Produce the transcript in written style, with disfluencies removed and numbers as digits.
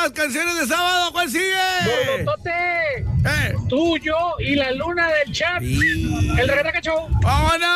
las canciones de sábado. ¿Cuál sigue? Borbotote. Tú, yo y la luna del chat. Sí. El Reguetaca Show. ¡Vámonos!